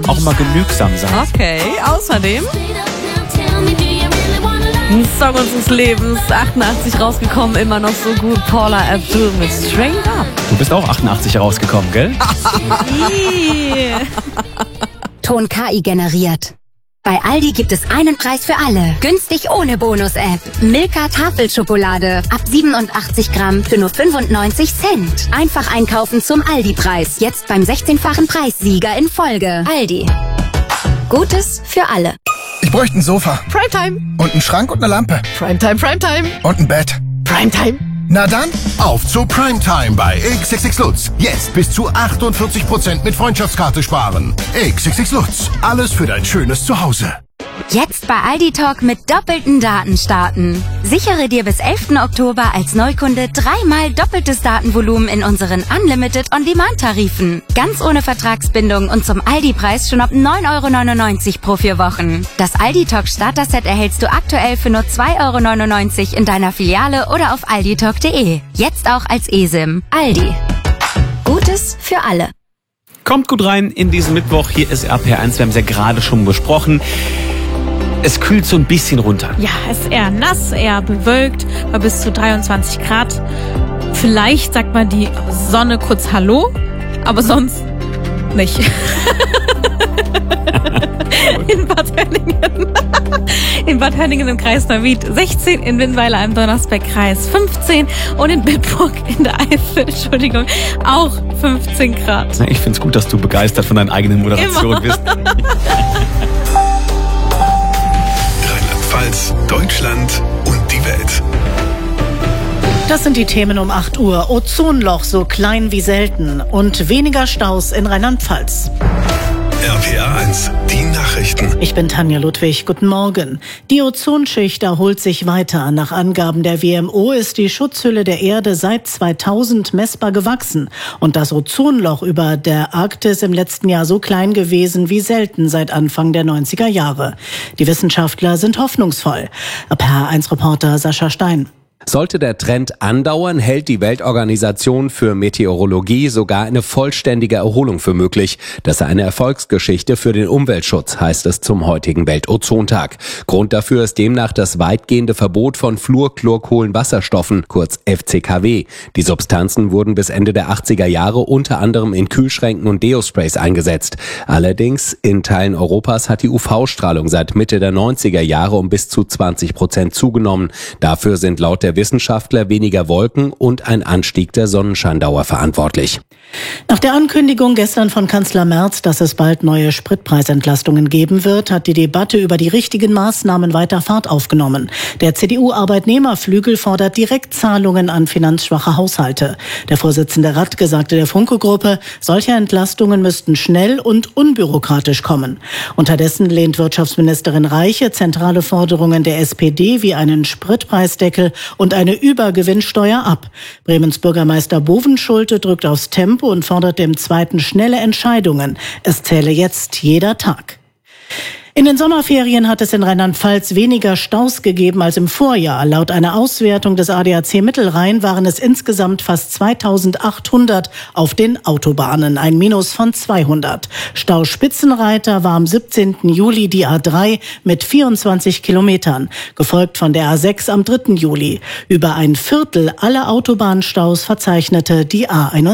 auch immer genügsam sein. Okay, außerdem Song unseres Lebens, 88 rausgekommen, immer noch so gut. Paula Abdul mit Straight Up. Du bist auch 88 rausgekommen, gell? Ton KI generiert. Bei Aldi gibt es einen Preis für alle. Günstig ohne Bonus-App. Milka Tafelschokolade. Ab 87 Gramm für nur 95 Cent. Einfach einkaufen zum Aldi-Preis. Jetzt beim 16-fachen Preissieger in Folge. Aldi. Gutes für alle. Ich bräuchte ein Sofa. Primetime. Und einen Schrank und eine Lampe. Primetime, Primetime. Und ein Bett. Primetime. Na dann, Auf zu Primetime bei XXX Lutz. Jetzt bis zu 48% mit Freundschaftskarte sparen. XXX Lutz. Alles für dein schönes Zuhause. Jetzt bei Aldi Talk mit doppelten Daten starten. Sichere dir bis 11. Oktober als Neukunde 3-mal doppeltes Datenvolumen in unseren Unlimited On-Demand-Tarifen. Ganz ohne Vertragsbindung und zum Aldi-Preis schon ab 9,99 € pro 4 Wochen. Das Aldi Talk Starter-Set erhältst du aktuell für nur 2,99 € in deiner Filiale oder auf alditalk.de. Jetzt auch als eSIM. Aldi. Gutes für alle. Kommt gut rein in diesen Mittwoch. Hier ist RPR1, wir haben es ja gerade schon besprochen. Es kühlt so ein bisschen runter. Ja, es ist eher nass, eher bewölkt, bei bis zu 23 Grad. Vielleicht sagt man die Sonne kurz Hallo, aber sonst nicht. In Bad Hönningen im Kreis Neuwied 16, in Winnweiler im Donnersberg-Kreis 15 und in Bitburg in der Eifel, auch 15 Grad. Ich finde es gut, dass du begeistert von deinen eigenen Moderationen bist. Rheinland-Pfalz, Deutschland und die Welt. Das sind die Themen um 8 Uhr. Ozonloch so klein wie selten und weniger Staus in Rheinland-Pfalz. RPR1, die Nachrichten. Ich bin Tanja Ludwig. Guten Morgen. Die Ozonschicht erholt sich weiter. Nach Angaben der WMO ist die Schutzhülle der Erde seit 2000 messbar gewachsen. Und das Ozonloch über der Arktis im letzten Jahr so klein gewesen wie selten seit Anfang der 90er Jahre. Die Wissenschaftler sind hoffnungsvoll. RPR1-Reporter Sascha Stein. Sollte der Trend andauern, hält die Weltorganisation für Meteorologie sogar eine vollständige Erholung für möglich. Das sei eine Erfolgsgeschichte für den Umweltschutz, heißt es zum heutigen Weltozontag. Grund dafür ist demnach das weitgehende Verbot von Fluorchlorkohlenwasserstoffen, kurz FCKW. Die Substanzen wurden bis Ende der 80er Jahre unter anderem in Kühlschränken und Deosprays eingesetzt. Allerdings in Teilen Europas hat die UV-Strahlung seit Mitte der 90er Jahre um bis zu 20% zugenommen. Dafür sind laut der Wissenschaftler weniger Wolken und ein Anstieg der Sonnenscheindauer verantwortlich. Nach der Ankündigung gestern von Kanzler Merz, dass es bald neue Spritpreisentlastungen geben wird, hat die Debatte über die richtigen Maßnahmen weiter Fahrt aufgenommen. Der CDU-Arbeitnehmerflügel fordert Direktzahlungen an finanzschwache Haushalte. Der Vorsitzende Radke sagte der Funke-Gruppe, solche Entlastungen müssten schnell und unbürokratisch kommen. Unterdessen lehnt Wirtschaftsministerin Reiche zentrale Forderungen der SPD wie einen Spritpreisdeckel und eine Übergewinnsteuer ab. Bremens Bürgermeister Bovenschulte drückt aufs Tempo und fordert dem Zweiten schnelle Entscheidungen. Es zähle jetzt jeder Tag. In den Sommerferien hat es in Rheinland-Pfalz weniger Staus gegeben als im Vorjahr. Laut einer Auswertung des ADAC Mittelrhein waren es insgesamt fast 2800 auf den Autobahnen, ein Minus von 200. Stauspitzenreiter war am 17. Juli die A3 mit 24 Kilometern, gefolgt von der A6 am 3. Juli. Über ein Viertel aller Autobahnstaus verzeichnete die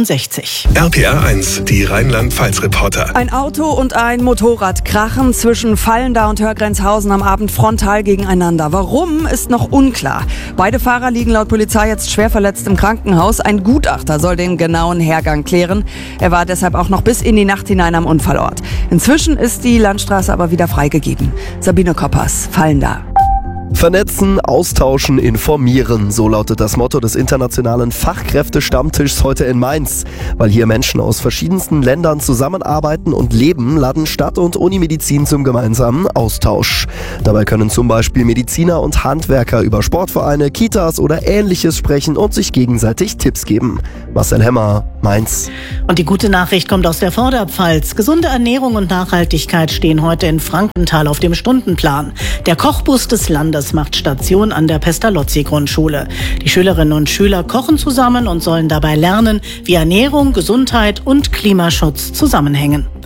A61. RPR1, die Rheinland-Pfalz-Reporter. Ein Auto und ein Motorrad krachen zwischen Fallenda und Hörgrenzhausen am Abend frontal gegeneinander. Warum, ist noch unklar. Beide Fahrer liegen laut Polizei jetzt schwer verletzt im Krankenhaus. Ein Gutachter soll den genauen Hergang klären. Er war deshalb auch noch bis in die Nacht hinein am Unfallort. Inzwischen ist die Landstraße aber wieder freigegeben. Sabine Koppers, Fallenda. Vernetzen, austauschen, informieren. So lautet das Motto des internationalen Fachkräftestammtischs heute in Mainz. Weil hier Menschen aus verschiedensten Ländern zusammenarbeiten und leben, laden Stadt- und Unimedizin zum gemeinsamen Austausch. Dabei können zum Beispiel Mediziner und Handwerker über Sportvereine, Kitas oder Ähnliches sprechen und sich gegenseitig Tipps geben. Marcel Hemmer, Mainz. Und die gute Nachricht kommt aus der Vorderpfalz. Gesunde Ernährung und Nachhaltigkeit stehen heute in Frankenthal auf dem Stundenplan. Der Kochbus des Landes macht Station an der Pestalozzi-Grundschule. Die Schülerinnen und Schüler kochen zusammen und sollen dabei lernen, wie Ernährung, Gesundheit und Klimaschutz zusammenhängen.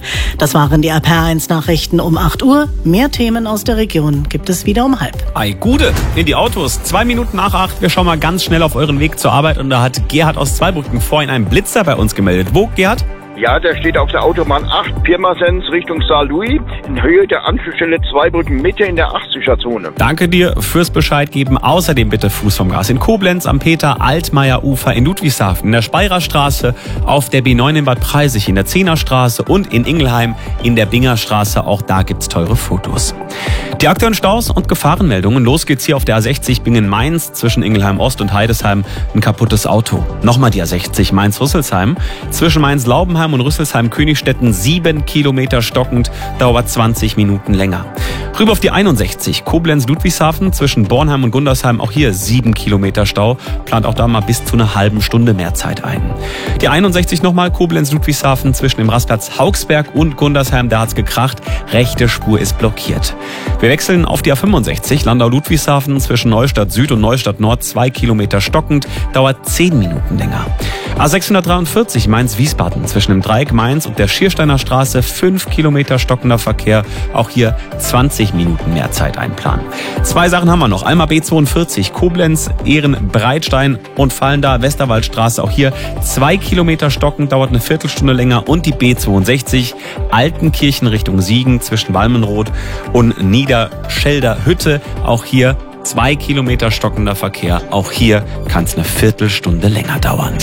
Das waren die RPR1-Nachrichten um 8 Uhr. Mehr Themen aus der Region gibt es wieder um 7:30. Ei, Gude, in die Autos. 2 Minuten nach 8. Wir schauen mal ganz schnell auf euren Weg zur Arbeit. Und da hat Gerhard aus Zweibrücken vorhin einen Blitzer bei uns gemeldet. Wo, Gerhard? Ja, der steht auf der Autobahn 8, Pirmasens Richtung Saarlouis, in Höhe der Anschlussstelle Zweibrücken Mitte in der 80er-Zone. Danke dir fürs Bescheid geben. Außerdem bitte Fuß vom Gas in Koblenz, am Peter-Altmaier-Ufer, in Ludwigshafen, in der Speyerer-Straße, auf der B9 in Bad Preisig, in der Zehnerstraße und in Ingelheim in der Bingerstraße. Auch da gibt's teure Fotos. Die aktuellen Staus und Gefahrenmeldungen. Los geht's hier auf der A60 Bingen-Mainz zwischen Ingelheim-Ost und Heidesheim. Ein kaputtes Auto. Nochmal die A60 Mainz-Rüsselsheim. Zwischen Mainz-Laubenheim und Rüsselsheim-Königstetten 7 Kilometer stockend. Dauert 20 Minuten länger. Rüber auf die 61 Koblenz-Ludwigshafen zwischen Bornheim und Gundersheim. Auch hier 7 Kilometer Stau. Plant auch da mal bis zu einer halben Stunde mehr Zeit ein. Die 61 nochmal Koblenz-Ludwigshafen zwischen dem Rastplatz Haugsberg und Gundersheim. Da hat's gekracht. Rechte Spur ist blockiert. Wir wechseln auf die A65 Landau-Ludwigshafen zwischen Neustadt Süd und Neustadt Nord 2 Kilometer stockend, dauert 10 Minuten länger. A643 Mainz-Wiesbaden zwischen dem Dreieck Mainz und der Schiersteiner Straße 5 Kilometer stockender Verkehr, auch hier 20 Minuten mehr Zeit einplanen. 2 Sachen haben wir noch. Einmal B42 Koblenz, Ehren-Breitstein und Fallenda Westerwaldstraße, auch hier 2 Kilometer stockend, dauert eine Viertelstunde länger. Und die B62 Altenkirchen Richtung Siegen zwischen Walmenroth und Niederschelder Hütte, auch hier 2 Kilometer stockender Verkehr. Auch hier kann es eine Viertelstunde länger dauern.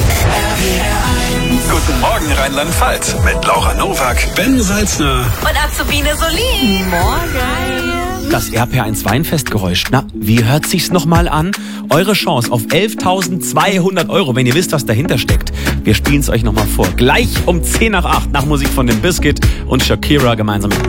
Guten Morgen Rheinland-Pfalz mit Laura Nowak, Ben Salzner Und Azubine Solin. Morgen. Das RPR1 Weinfestgeräusch. Na, wie hört sich's nochmal an? Eure Chance auf 11.200 €, wenn ihr wisst, was dahinter steckt. Wir spielen's euch nochmal vor. Gleich um 7:50 nach Musik von dem Biscuit und Shakira gemeinsam mit